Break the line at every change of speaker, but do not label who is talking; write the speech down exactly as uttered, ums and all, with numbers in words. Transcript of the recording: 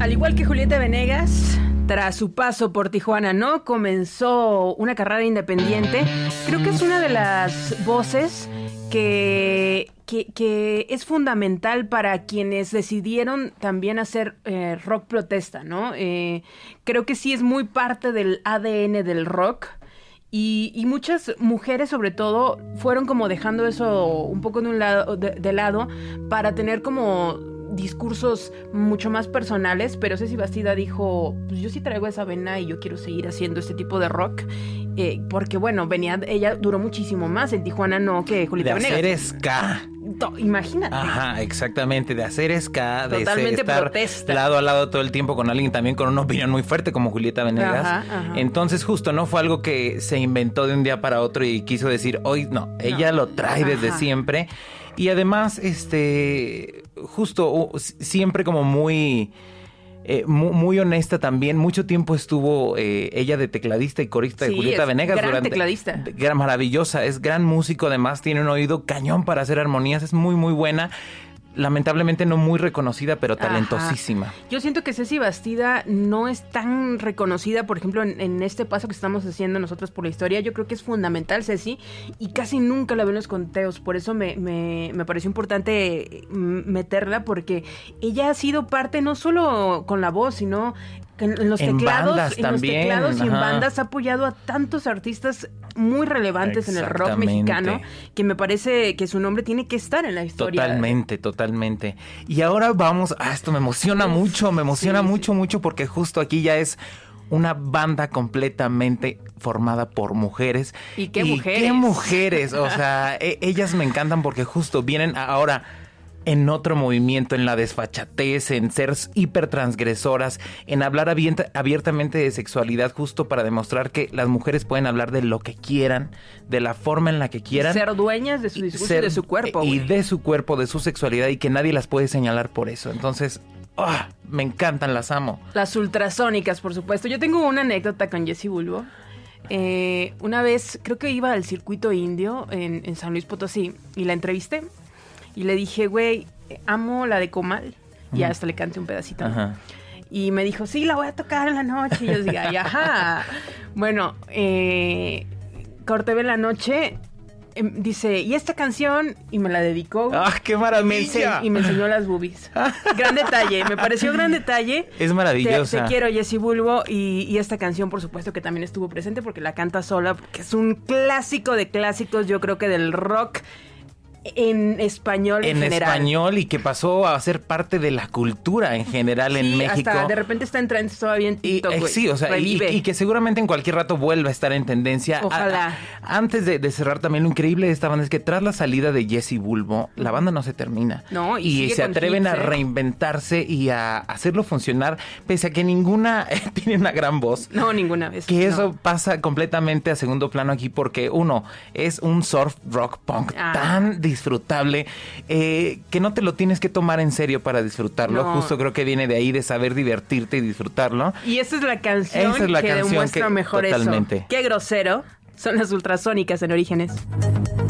Al igual que Julieta Venegas, tras su paso por Tijuana, ¿no? Comenzó una carrera independiente. Creo que es una de las voces que, que, que es fundamental para quienes decidieron también hacer eh, rock protesta, ¿no? Eh, creo que sí es muy parte del A D N del rock. Y, y muchas mujeres, sobre todo, fueron como dejando eso un poco de un lado, de, de lado para tener como discursos mucho más personales. Pero Ceci Bastida dijo, pues yo sí traigo esa vena y yo quiero seguir haciendo este tipo de rock, eh, porque bueno, venía, ella duró muchísimo más en Tijuana, no que Julieta Venegas.
De hacer ska.
No, imagínate.
Ajá, exactamente, de hacer ska, de
totalmente
estar
protesta.
lado a lado todo el tiempo con alguien también con una opinión muy fuerte como Julieta Venegas. Ajá, ajá. Entonces justo no fue algo que se inventó de un día para otro y quiso decir hoy, no, ella no. lo trae desde ajá. siempre. Y además, este, justo uh, siempre como muy... Eh, muy, muy honesta también. Mucho tiempo estuvo eh, ella de tecladista y corista de sí, Julieta Venegas.
Gran
durante,
tecladista.
Gran, maravillosa. Es gran músico. Además, tiene un oído cañón para hacer armonías. Es muy, muy buena. Lamentablemente no muy reconocida, pero talentosísima.
Ajá. Yo siento que Ceci Bastida no es tan reconocida, por ejemplo, en, en este paso que estamos haciendo nosotros por la historia. Yo creo que es fundamental Ceci y casi nunca la veo en los conteos. Por eso me, me, me pareció importante meterla, porque ella ha sido parte no solo con la voz, sino en los
en
teclados,
bandas
en
también,
los teclados y en
ajá.
bandas ha apoyado a tantos artistas muy relevantes en el rock mexicano, que me parece que su nombre tiene que estar en la historia.
Totalmente, totalmente. Y ahora vamos, ah, esto me emociona Uf, mucho, me emociona sí, mucho, sí. mucho, porque justo aquí ya es una banda completamente formada por mujeres.
¿Y qué
y
mujeres?
¿Qué mujeres? O sea, e- ellas me encantan porque justo vienen ahora en otro movimiento, en la desfachatez, en ser hipertransgresoras, en hablar abier- abiertamente de sexualidad, justo para demostrar que las mujeres pueden hablar de lo que quieran, de la forma en la que quieran.
Ser dueñas de su discurso
ser,
y de su cuerpo.
Y
güey.
de su cuerpo, de su sexualidad, y que nadie las puede señalar por eso. Entonces, oh, me encantan, las amo.
Las ultrasónicas, por supuesto. Yo tengo una anécdota con Jessie Bulbo. Eh, una vez, creo que iba al circuito indio en, en San Luis Potosí, y la entrevisté. Y le dije, güey, amo la de Comal. Y uh-huh. hasta le canté un pedacito. Uh-huh. Y me dijo, sí, la voy a tocar en la noche. Y yo dije, ay, ajá. Bueno, eh, corté de la noche. Eh, dice, ¿y esta canción? Y me la dedicó.
¡Ah, qué maravilla!
Y me, ense- y me enseñó las boobies. Gran detalle. Me pareció gran detalle.
Es maravillosa.
Te, te quiero, Jessie Bulbo. Y, y esta canción, por supuesto, que también estuvo presente porque la canta sola. Porque es un clásico de clásicos, yo creo que del rock en español en,
en
general.
español, y que pasó a ser parte de la cultura en general sí, en México.
Hasta de repente está en trends todavía en TikTok.
Y, eh, sí, o sea, y, y que seguramente en cualquier rato vuelva a estar en tendencia.
Ojalá.
A, a, antes de, de cerrar, también lo increíble de esta banda es que tras la salida de Jessie Bulbo, la banda no se termina.
No, y,
y se atreven hits, a reinventarse y a hacerlo funcionar, pese a que ninguna tiene una gran voz.
No, ninguna vez.
Que
no.
eso pasa completamente a segundo plano aquí, porque uno, es un surf rock punk ah. tan disfrutable, eh, que no te lo tienes que tomar en serio para disfrutarlo. No. Justo creo que viene de ahí, de saber divertirte y disfrutarlo.
Y esa es la canción
esa es la
que
canción
demuestra
que,
mejor
totalmente.
eso. Qué grosero. Son las ultrasónicas en Orígenes.